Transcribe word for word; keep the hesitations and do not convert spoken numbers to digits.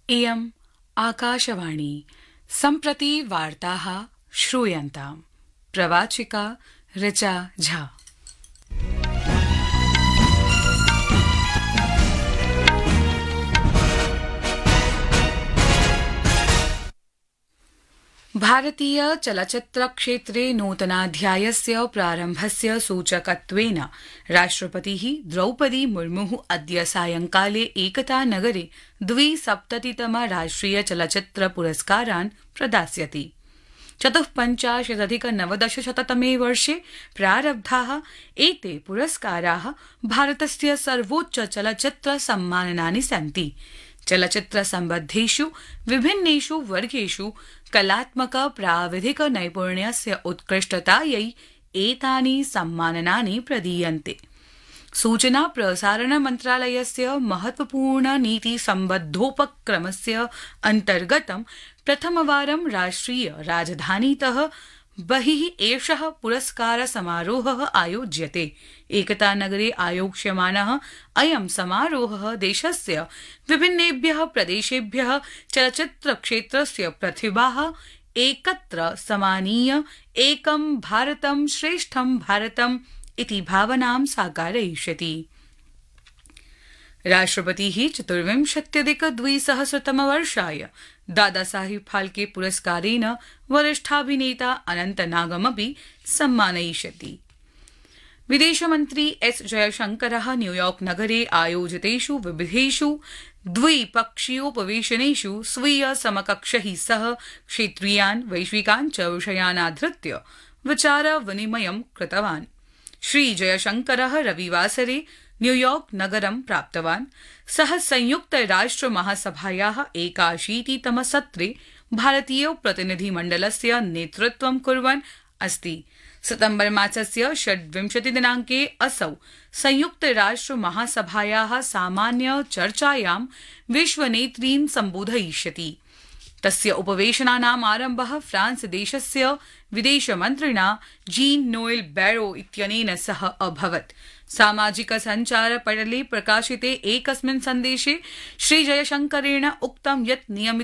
इयम् आकाशवाणी सम्प्रति वार्ताः श्रूयन्ताम्। प्रवाचिका ऋचा झा। भारतीय चलच्चित्रक्षेत्रे नूतनाध्यायस्य प्रारम्भस्य सूचकत्वेन राष्ट्रपतिः द्रौपदी मुर्मुः अद्य सायंकाले एकतानगरे द्विसप्ततितम राष्ट्रिय चलच्चित्र पुरस्कारान् प्रदास्यति। चतुःपञ्चाशदधिक नवदशशततमे वर्षे प्रारब्धाः एते पुरस्काराः भारतस्य सर्वोच्च चलच्चित्र सम्माननानि सन्ति। चलच्चित्र सम्बद्धेषु विभिन्नेषु वर्गेषु कलात्मक प्राविधिक नैपुण्यस्य उत्कृष्टतायै एतानि सम्माननानि प्रदीयन्ते। सूचना प्रसारण मन्त्रालयस्य महत्वपूर्ण नीति सम्बद्धोपक्रमस्य अन्तर्गतं प्रथमवारं राष्ट्रिय राजधानीतः बहिः एषः पुरस्कार समारोहः आयोज्यते। एकतानगरे आयोक्ष्यमानः अयं समारोहः देशस्य विभिन्नेभ्यः प्रदेशेभ्यः चलच्चित्रक्षेत्रस्य प्रतिभाः एकत्र समानीय एकं भारतं श्रेष्ठं भारतम् इति भावनां साकारयिष्यति। राष्ट्रपतिः चतुर्विंशत्यधिक द्विसहस्रतमवर्षाय दादासाहेब फाल्के पुरस्कारेण वरिष्ठाभिनेता अनन्तनागमपि सम्मानयिष्यति। विदेशमन्त्री एस जयशंकरः न्यूयॉर्क नगरे आयोजितेषु विविधेषु द्विपक्षीयोपवेशनेषु स्वीय समकक्षैः सह क्षेत्रीयान् वैश्विकान् च विषयान् आधृत्य विचार विनिमयं कृतवान्। श्री जयशंकरः रविवासरे न्यूयॉर्क नगरं प्राप्तवान्। सः संयुक्त राष्ट्र महासभायाः एकाशीतितम सत्रे भारतीय प्रतिनिधिमण्डलस्य नेतृत्वं कुर्वन् अस्ति। सितम्बर मासस्य षड्विंशति दिनाङ्के असौ संयुक्त राष्ट्र महासभायाः सामान्य चर्चायां विश्वनेतॄन् सम्बोधयिष्यति। तस्य उपवेशनानाम् आरम्भः फ्रांस देशस्य विदेशमन्त्रिणा जीन नोएल बैरो इत्यनेन सह अभवत्। सामाजिक सञ्चार पटले प्रकाशिते एकस्मिन् सन्देशे श्री जयशंकरेण उक्तं यत् नियमित